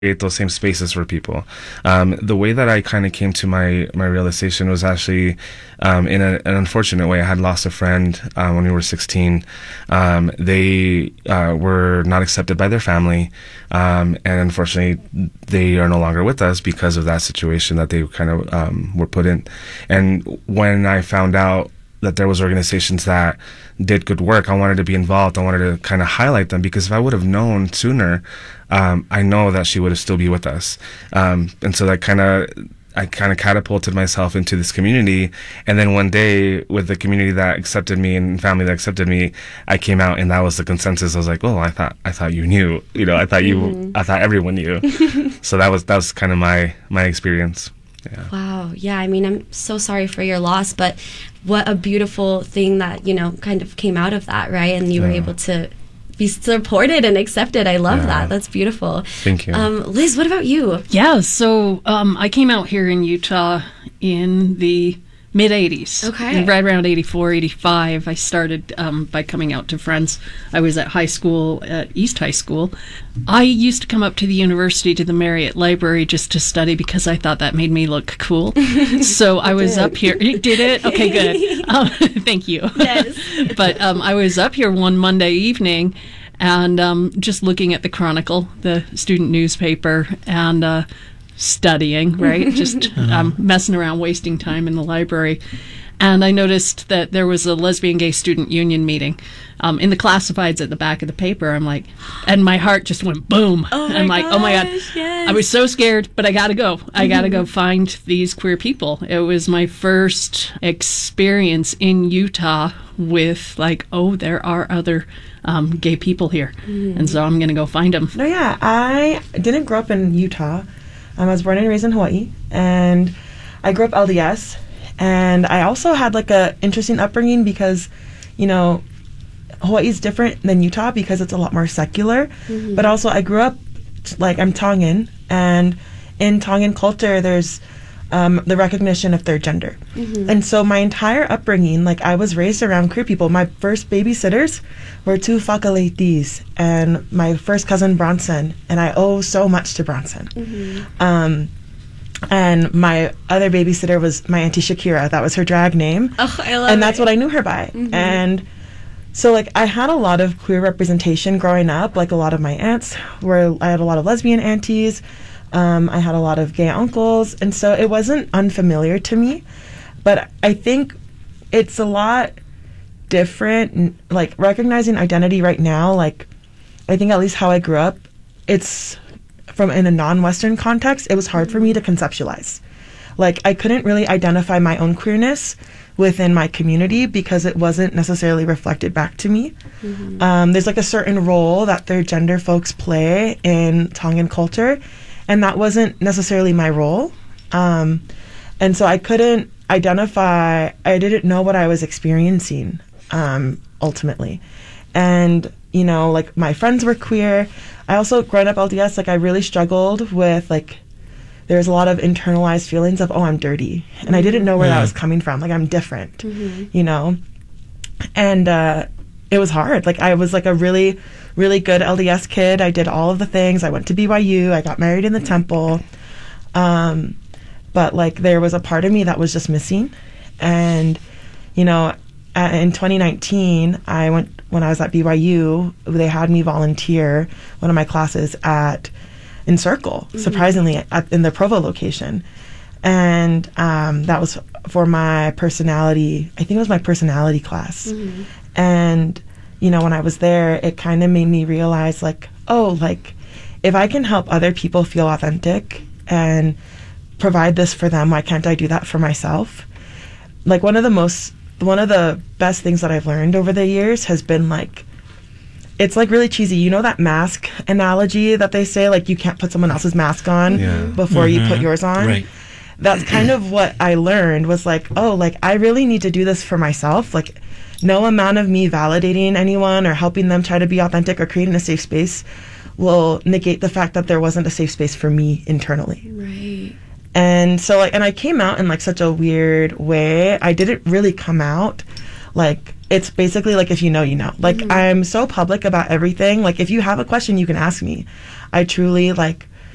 create those same spaces for people. The way that I kind of came to my realization was actually in an unfortunate way. I had lost a friend when we were 16. They were not accepted by their family, and unfortunately, they are no longer with us because of that situation that they kind of were put in. And when I found out that there was organizations that did good work, I wanted to be involved. I wanted to kind of highlight them, because if I would have known sooner, I know that she would have still be with us. And so I kind of catapulted myself into this community. And then one day, with the community that accepted me and family that accepted me, I came out, and that was the consensus. I was like, oh, I thought you knew, I thought everyone knew. So that was kind of my experience. Yeah. Wow. Yeah. I mean, I'm so sorry for your loss, but what a beautiful thing that, kind of came out of that, right? And you were able to be supported and accepted. I love that. That's beautiful. Thank you. Liz, what about you? Yeah. So I came out here in Utah in the mid-'80s. Okay. Right around 84, 85, I started by coming out to friends. I was at high school, at East High School. I used to come up to the university, to the Marriott Library, just to study, because I thought that made me look cool. So I was up here. Did it? Okay, good. Thank you. Yes. But I was up here one Monday evening, and just looking at the Chronicle, the student newspaper, and studying, right? Just messing around, wasting time in the library. And I noticed that there was a lesbian gay student union meeting in the classifieds at the back of the paper. I'm like, and my heart just went boom. I'm like, oh my God. Yes. I was so scared, but I gotta go. I gotta go find these queer people. It was my first experience in Utah with like, oh, there are other gay people here. And so I'm gonna go find them. No, yeah, I didn't grow up in Utah. I was born and raised in Hawaii, and I grew up LDS, and I also had like a interesting upbringing because, Hawaii's different than Utah because it's a lot more secular, but also I grew up, like, I'm Tongan, and in Tongan culture, there's the recognition of third gender. And so my entire upbringing, like, I was raised around queer people. My first babysitters were two Whakaletis and my first cousin Bronson, and I owe so much to Bronson. And my other babysitter was my Auntie Shakira. That was her drag name. Oh, I love And that's what I knew her by. And so, like, I had a lot of queer representation growing up. Like, a lot of my aunts I had a lot of lesbian aunties. I had a lot of gay uncles, and so it wasn't unfamiliar to me. But I think it's a lot different, like, recognizing identity right now. Like, I think at least how I grew up, it's in a non-Western context, it was hard for me to conceptualize. Like, I couldn't really identify my own queerness within my community because it wasn't necessarily reflected back to me. There's, like, a certain role that third gender folks play in Tongan culture, and that wasn't necessarily my role. And so I couldn't identify, I didn't know what I was experiencing, ultimately. And, like, my friends were queer. I also, growing up LDS, like, I really struggled with, like, there's a lot of internalized feelings of, oh, I'm dirty. And I didn't know where that was coming from. Like, I'm different, And it was hard. Like, I was, like, a really, really good LDS kid. I did all of the things. I went to BYU. I got married in the temple. But, like, there was a part of me that was just missing. And, in 2019, when I was at BYU, they had me volunteer one of my classes in Circle, surprisingly, in the Provo location. And that was for my personality, I think it was my personality class. And, when I was there, it kind of made me realize, like, oh, like, if I can help other people feel authentic and provide this for them, why can't I do that for myself? Like, one of the best things that I've learned over the years has been, like, it's, like, really cheesy. That mask analogy that they say, like, you can't put someone else's mask on before you put yours on. Right. That's kind of what I learned was, like, oh, like, I really need to do this for myself. Like, no amount of me validating anyone or helping them try to be authentic or creating a safe space will negate the fact that there wasn't a safe space for me internally. Right. And so, like, and I came out in, like, such a weird way. I didn't really come out, like, it's basically, like, if you know, you know. Like, I'm so public about everything. Like, if you have a question, you can ask me. I truly, like,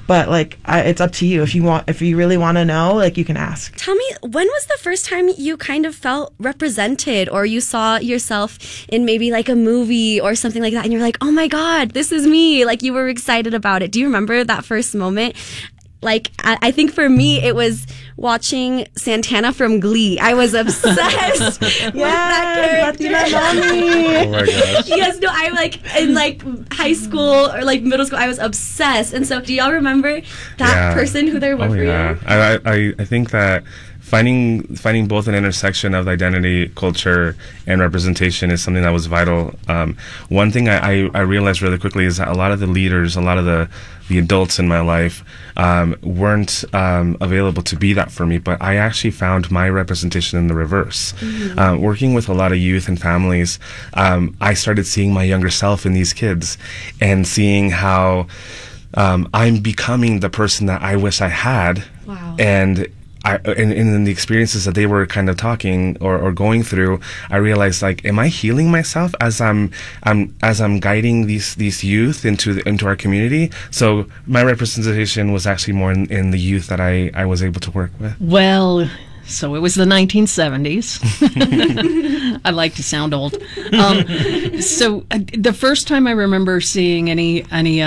But like, it's up to you. If you really want to know, like, you can ask. Tell me, when was the first time you kind of felt represented, or you saw yourself in maybe like a movie or something like that, and you're like, oh my God, this is me. Like, you were excited about it. Do you remember that first moment? Like, I think for me, it was watching Santana from Glee. I was obsessed with that character. Oh my gosh. Yes, no, I like in like high school or like middle school, I was obsessed. And so, do y'all remember that person who they were for you? I think that finding both an intersection of identity, culture, and representation is something that was vital. One thing I realized really quickly is that a lot of the leaders, a lot of the adults in my life weren't available to be that for me, but I actually found my representation in the reverse. Working with a lot of youth and families, I started seeing my younger self in these kids and seeing how I'm becoming the person that I wish I had. Wow. And in the experiences that they were kind of talking or going through, I realized, like, am I healing myself as I'm guiding these youth into our community? So my representation was actually more in the youth that I was able to work with. Well, so it was the 1970s. I like to sound old. So the first time I remember seeing any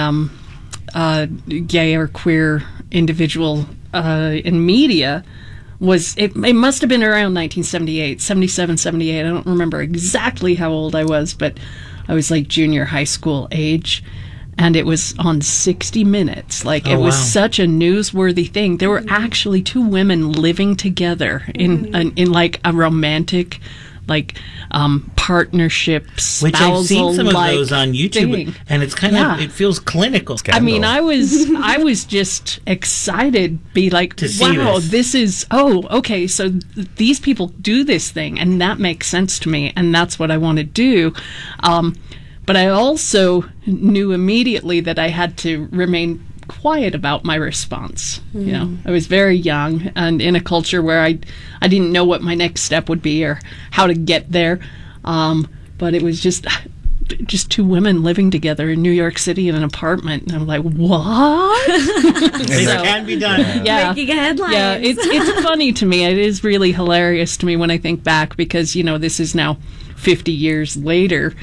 gay or queer individual in media was, it must have been around 1978, 77, 78. I don't remember exactly how old I was, but I was like junior high school age, and it was on 60 Minutes. Like, it was such a newsworthy thing. There were actually two women living together in like a romantic, like, partnership, spousal, which I've seen some of those on YouTube, thing. And it's kind of, it feels clinical. I mean, I was just excited, be like, to see wow, this is, okay, so these people do this thing, and that makes sense to me, and that's what I want to do. But I also knew immediately that I had to remain quiet about my response. You know, I was very young and in a culture where I didn't know what my next step would be or how to get there. But it was just two women living together in New York City in an apartment, and I'm like, what? It can be done. Yeah, Making headlines. yeah. It's funny to me. It is really hilarious to me when I think back, because, you know, this is now 50 years later.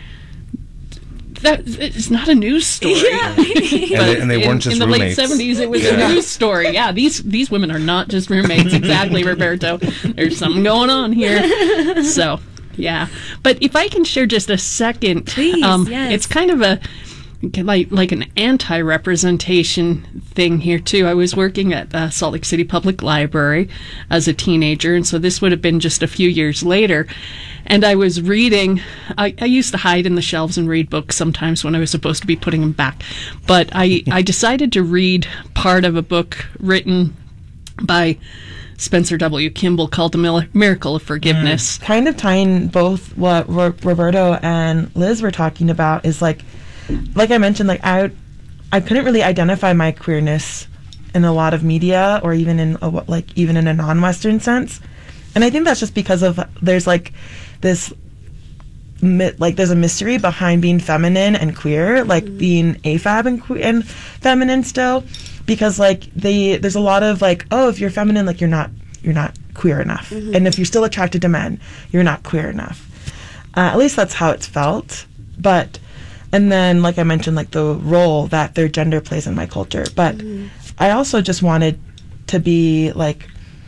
That it's not a news story. Yeah. and they weren't just in the roommates. late 70s. It was a news story. Yeah, these women are not just roommates. Exactly, Roberto. There's something going on here. So, yeah. But if I can share just a second, please. Yes. It's kind of a like an anti-representation thing here too. I was working at Salt Lake City Public Library as a teenager, and so this would have been just a few years later. And I was reading, I used to hide in the shelves and read books sometimes when I was supposed to be putting them back. But I decided to read part of a book written by Spencer W. Kimball called The Miracle of Forgiveness. Kind of tying both what Roberto and Liz were talking about is like I mentioned, like I couldn't really identify my queerness in a lot of media, or even in a non-Western sense. And I think that's just because of there's like this there's a mystery behind being feminine and queer, like being AFAB and feminine still, because like there's a lot of like, oh, if you're feminine, like you're not queer enough, and if you're still attracted to men, you're not queer enough. At least that's how it's felt. And then, like I mentioned, like the role that their gender plays in my culture. But I also just wanted to be like,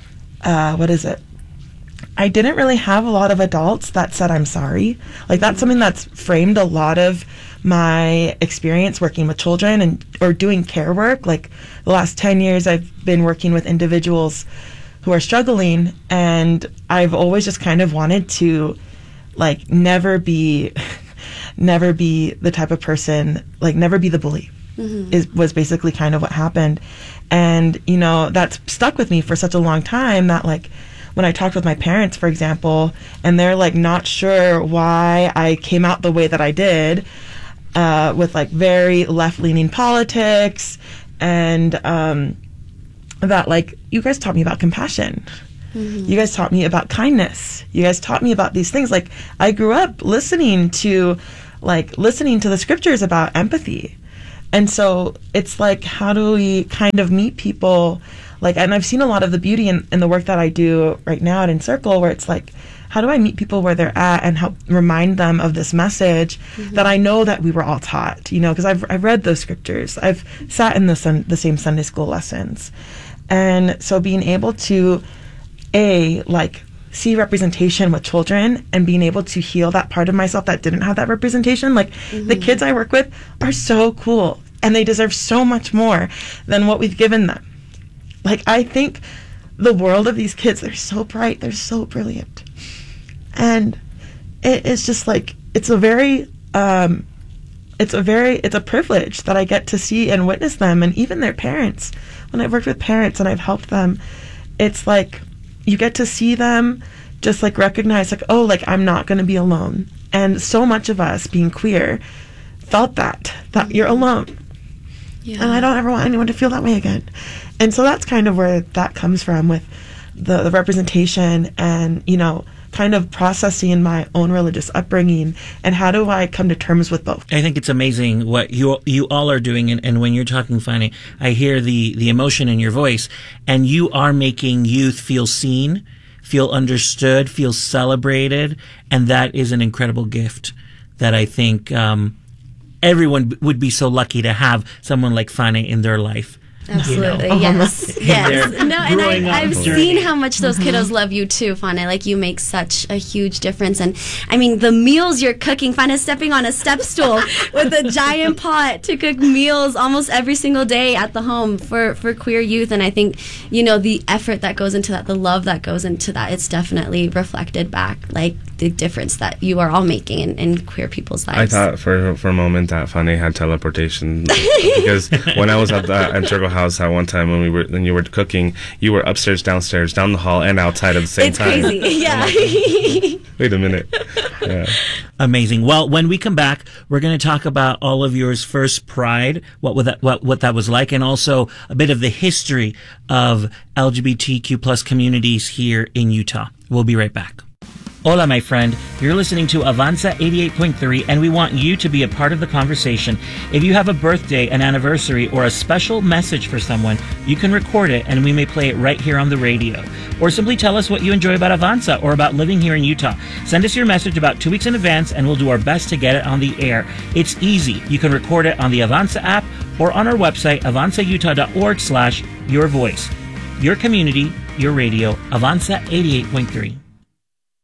I didn't really have a lot of adults that said I'm sorry. Like, that's something that's framed a lot of my experience working with children or doing care work. Like, the last 10 years I've been working with individuals who are struggling, and I've always just kind of wanted to, like, never be the type of person, like, never be the bully. Was basically kind of what happened. And, you know, that's stuck with me for such a long time that, like, when I talked with my parents, for example, and they're like not sure why I came out the way that I did, with like very left-leaning politics, and that, like, you guys taught me about compassion. You guys taught me about kindness. You guys taught me about these things. Like, I grew up listening to the scriptures about empathy. And so it's like, how do we kind of meet people? Like, and I've seen a lot of the beauty in the work that I do right now at Encircle, where it's like, how do I meet people where they're at and help remind them of this message that I know that we were all taught, because I've read those scriptures. I've sat in the same Sunday school lessons. And so being able to, see representation with children and being able to heal that part of myself that didn't have that representation. Like, the kids I work with are so cool, and they deserve so much more than what we've given them. Like, I think the world of these kids, they're so bright, they're so brilliant. And it's just like, it's a privilege that I get to see and witness them, and even their parents. When I've worked with parents and I've helped them, it's like, you get to see them just like recognize, like, oh, like, I'm not going to be alone. And so much of us being queer felt that you're alone. Yeah. And I don't ever want anyone to feel that way again. And so that's kind of where that comes from, with the representation and, kind of processing my own religious upbringing, and how do I come to terms with both. I think it's amazing what you all are doing, and when you're talking, Fanny, I hear the emotion in your voice, and you are making youth feel seen, feel understood, feel celebrated, and that is an incredible gift that I think everyone would be so lucky to have someone like Fanny in their life. Absolutely, yes. No, and I've seen how much those kiddos love you too, Fana. Like, you make such a huge difference. And I mean, the meals you're cooking, Fana stepping on a step stool with a giant pot to cook meals almost every single day at the home for queer youth. And I think, the effort that goes into that, the love that goes into that, it's definitely reflected back, like the difference that you are all making in queer people's lives. I thought for a moment that Fanny had teleportation, because when I was at the Encircle house at one time when you were cooking, you were upstairs, downstairs, down the hall, and outside at the same time. It's crazy, yeah. Wait a minute. Yeah. Amazing. Well, when we come back, we're going to talk about all of yours first Pride, what that was like, and also a bit of the history of LGBTQ plus communities here in Utah. We'll be right back. Hola, my friend. You're listening to Avanza 88.3, and we want you to be a part of the conversation. If you have a birthday, an anniversary, or a special message for someone, you can record it, and we may play it right here on the radio. Or simply tell us what you enjoy about Avanza or about living here in Utah. Send us your message about 2 weeks in advance, and we'll do our best to get it on the air. It's easy. You can record it on the Avanza app or on our website, avanzautah.org/yourvoice. Your community, your radio, Avanza 88.3.